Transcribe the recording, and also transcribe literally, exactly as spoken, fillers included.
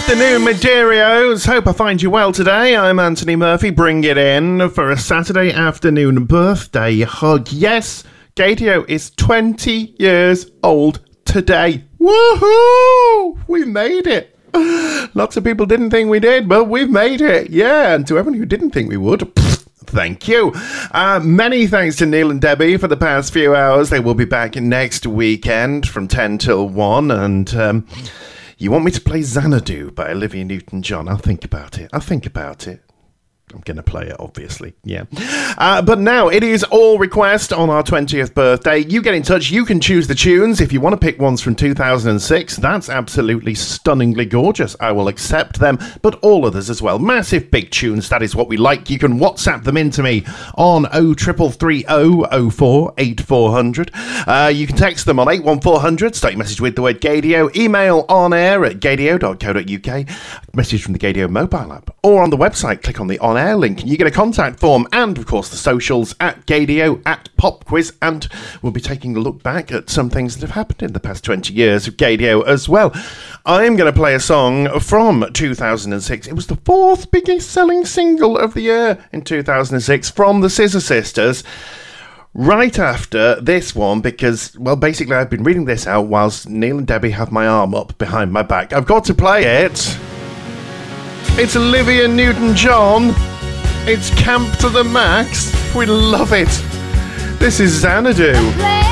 Afternoon, Mederios. Hope I find you well today. I'm Anthony Murphy. Bring it in for a Saturday afternoon birthday hug. Yes, Gaydio is twenty years old today. Woohoo! We made it. Lots of people didn't think we did, but we've made it. Yeah, and to everyone who didn't think we would, thank you. Uh, many thanks to Neil and Debbie for the past few hours. They will be back next weekend from ten till one, and um, you want me to play Xanadu by Olivia Newton-John? I'll think about it. I'll think about it. I'm going to play it, obviously. Yeah. Uh, but now, it is all request on our twentieth birthday. You get in touch. You can choose the tunes. If you want to pick ones from two thousand six, that's absolutely stunningly gorgeous. I will accept them, but all others as well. Massive big tunes. That is what we like. You can WhatsApp them in to me on oh three three three oh oh four eight four hundred. Uh, you can text them on eight one four hundred. Start your message with the word Gaydio. Email on air at gaydio dot co dot uk. Message from the Gaydio mobile app. Or on the website, click on the on air link and you get a contact form, and of course the socials at Gaydio, at Pop Quiz, and we'll be taking a look back at some things that have happened in the past twenty years of Gaydio as well. I'm going to play a song from two thousand six. It was the fourth biggest selling single of the year in two thousand six from the Scissor Sisters. Right after this one, because, well, basically I've been reading this out whilst Neil and Debbie have my arm up behind my back. I've got to play it. It's Olivia Newton-John. It's camp to the max. We love it. This is Xanadu.